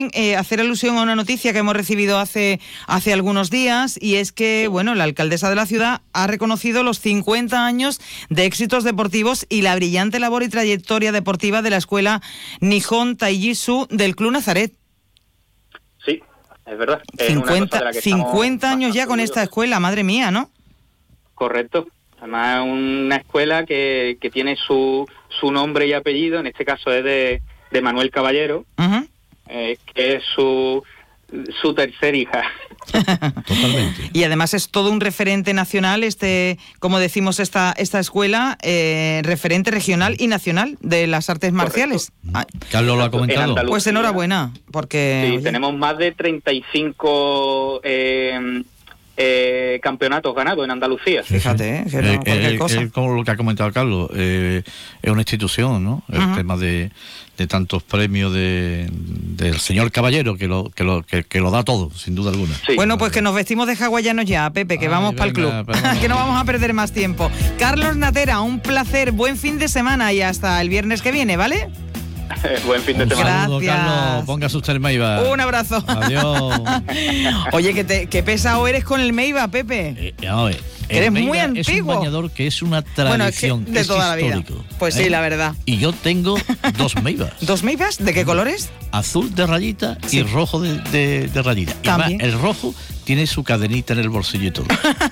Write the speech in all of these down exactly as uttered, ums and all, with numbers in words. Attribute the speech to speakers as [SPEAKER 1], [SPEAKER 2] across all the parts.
[SPEAKER 1] Eh, hacer alusión a una noticia que hemos recibido hace, hace algunos días, y es que, bueno, la alcaldesa de la ciudad ha reconocido los cincuenta años de éxitos deportivos y la brillante labor y trayectoria deportiva de la escuela Nihon Taijitsu del Club Nazaret.
[SPEAKER 2] Sí, es verdad. Es
[SPEAKER 1] cincuenta, cincuenta años ya con esta escuela, madre mía, ¿no?
[SPEAKER 2] Correcto. Además, una escuela que, que tiene su, su nombre y apellido, en este caso es de, de Manuel Caballero.
[SPEAKER 1] Uh-huh.
[SPEAKER 2] Eh, que es su, su tercer hija.
[SPEAKER 3] Totalmente.
[SPEAKER 1] Y además es todo un referente nacional, este, como decimos, esta, esta escuela, eh, referente regional y nacional de las artes marciales. Ah,
[SPEAKER 3] Carlos lo ha comentado.
[SPEAKER 2] En
[SPEAKER 1] pues enhorabuena, porque...
[SPEAKER 2] Sí,
[SPEAKER 1] oye,
[SPEAKER 2] tenemos más de treinta y cinco eh, eh, campeonatos ganados en Andalucía.
[SPEAKER 1] Fíjate, eh, que no,
[SPEAKER 3] Eh,
[SPEAKER 1] cualquier
[SPEAKER 3] eh,
[SPEAKER 1] cosa.
[SPEAKER 3] eh, como lo que ha comentado Carlos, eh, es una institución, ¿no? El
[SPEAKER 1] Ajá.
[SPEAKER 3] tema de, de tantos premios de, del señor Caballero, que lo, que, lo, que, que lo da todo, sin duda alguna.
[SPEAKER 2] Sí.
[SPEAKER 1] Bueno, pues que nos vestimos de hawaianos ya, Pepe, que
[SPEAKER 3] Ay,
[SPEAKER 1] vamos para el club,
[SPEAKER 3] venga, pero no.
[SPEAKER 1] que no vamos a perder más tiempo. Carlos Natera, un placer, buen fin de semana y hasta el viernes que viene, ¿vale?
[SPEAKER 2] Buen fin de
[SPEAKER 3] Un
[SPEAKER 2] semana.
[SPEAKER 3] saludo,
[SPEAKER 1] Gracias.
[SPEAKER 3] Carlos. Póngase usted el Meiba.
[SPEAKER 1] Un abrazo.
[SPEAKER 3] Adiós.
[SPEAKER 1] Oye, que, te, que pesado eres con el Meiba, Pepe.
[SPEAKER 3] Eh, no, eh, el
[SPEAKER 1] Eres muy
[SPEAKER 3] Meiba Es
[SPEAKER 1] antiguo.
[SPEAKER 3] un bañador que es una
[SPEAKER 1] Bueno, es que
[SPEAKER 3] tradición,
[SPEAKER 1] de
[SPEAKER 3] es
[SPEAKER 1] toda la vida.
[SPEAKER 3] histórico.
[SPEAKER 1] Pues sí,
[SPEAKER 3] ¿eh?
[SPEAKER 1] la verdad.
[SPEAKER 3] Y yo tengo dos Meibas.
[SPEAKER 1] ¿Dos Meibas? ¿De qué colores?
[SPEAKER 3] Azul de rayita
[SPEAKER 1] Sí.
[SPEAKER 3] y rojo de, de, de rayita. Y además,
[SPEAKER 1] También.
[SPEAKER 3] el rojo tiene su cadenita en el bolsillo y todo.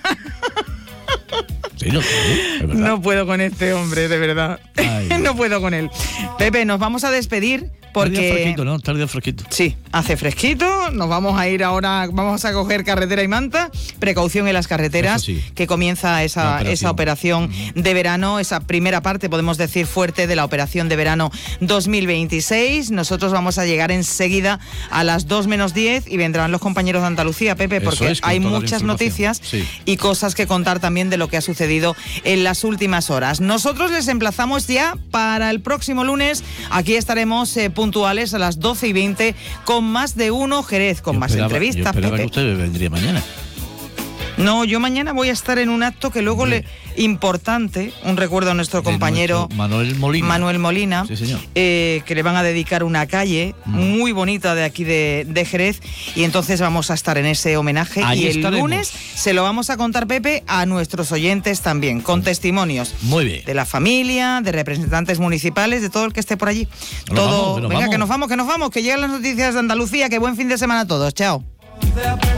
[SPEAKER 3] Sí, no, sí, es verdad.
[SPEAKER 1] No puedo con este hombre, de verdad.
[SPEAKER 3] Ay,
[SPEAKER 1] No puedo con él. Pepe, nos vamos a despedir
[SPEAKER 3] Está el día
[SPEAKER 1] porque...
[SPEAKER 3] fresquito, ¿no? Está el día fresquito.
[SPEAKER 1] Sí, hace fresquito, nos vamos a ir ahora, vamos a coger carretera y manta, precaución en las carreteras,
[SPEAKER 3] Eso sí.
[SPEAKER 1] que comienza esa,
[SPEAKER 3] operación.
[SPEAKER 1] esa operación de verano, esa primera parte, podemos decir, fuerte de la operación de verano dos mil veintiséis. Nosotros vamos a llegar enseguida a las dos menos diez y vendrán los compañeros de Andalucía, Pepe,
[SPEAKER 3] Eso
[SPEAKER 1] porque
[SPEAKER 3] es, con
[SPEAKER 1] hay
[SPEAKER 3] toda la
[SPEAKER 1] muchas
[SPEAKER 3] información.
[SPEAKER 1] noticias
[SPEAKER 3] Sí.
[SPEAKER 1] y cosas que contar también de lo que ha sucedido en las últimas horas. Nosotros les emplazamos ya para el próximo lunes, aquí estaremos eh, puntuales a las doce y veinte con más de uno Jerez, con
[SPEAKER 3] Yo
[SPEAKER 1] más
[SPEAKER 3] esperaba-
[SPEAKER 1] entrevistas,
[SPEAKER 3] Yo esperaba
[SPEAKER 1] Pepe.
[SPEAKER 3] que usted vendría mañana.
[SPEAKER 1] No, yo mañana voy a estar en un acto que luego le importante, un recuerdo a nuestro
[SPEAKER 3] De
[SPEAKER 1] compañero
[SPEAKER 3] nuestro Manuel Molina.
[SPEAKER 1] Manuel Molina,
[SPEAKER 3] Sí, señor.
[SPEAKER 1] eh, que le van a dedicar una calle
[SPEAKER 3] Mm.
[SPEAKER 1] muy bonita de aquí de, de Jerez, y entonces vamos a estar en ese homenaje.
[SPEAKER 3] Allí
[SPEAKER 1] y el
[SPEAKER 3] estaremos.
[SPEAKER 1] lunes se lo vamos a contar, Pepe, a nuestros oyentes también, con testimonios
[SPEAKER 3] Muy bien.
[SPEAKER 1] de la familia, de representantes municipales, de todo el que esté por allí.
[SPEAKER 3] Nos
[SPEAKER 1] todo,
[SPEAKER 3] vamos, que nos
[SPEAKER 1] venga,
[SPEAKER 3] vamos.
[SPEAKER 1] que nos vamos, que nos vamos, que llegan las noticias de Andalucía. Que buen fin de semana a todos. Chao.